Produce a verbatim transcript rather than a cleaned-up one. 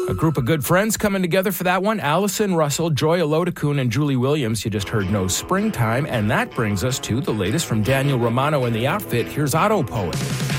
A group of good friends coming together for that one. Allison Russell, Joy Alodakun, and Julie Williams. You just heard No Springtime. And that brings us to the latest from Daniel Romano and the Outfit. Here's Auto Poet.